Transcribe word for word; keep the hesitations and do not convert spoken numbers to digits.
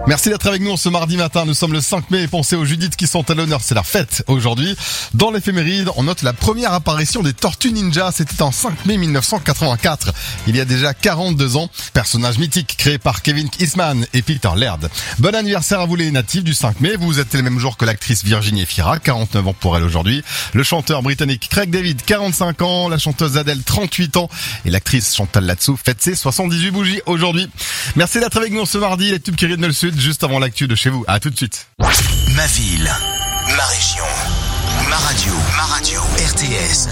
Merci d'être avec nous ce mardi matin. Nous sommes le cinq mai et pensez aux Judith qui sont à l'honneur. C'est leur fête aujourd'hui. Dans l'éphéméride, on note la première apparition des Tortues Ninja. C'était en cinq mai mille neuf cent quatre-vingt-quatre. Il y a déjà quarante-deux ans. Personnage mythique créé par Kevin Eastman et Peter Laird. Bon anniversaire à vous les natifs du cinq mai. Vous êtes le même jour que l'actrice Virginie Efira, quarante-neuf ans pour elle aujourd'hui. Le chanteur britannique Craig David, quarante-cinq ans. La chanteuse Adele, trente-huit ans. Et l'actrice Chantal Latsou fête ses soixante-dix-huit bougies aujourd'hui. Merci d'être avec nous ce mardi. Les tubes qui rythment le sud, juste avant l'actu de chez vous. À tout de suite. Ma ville, ma région, ma radio, ma radio, R T S.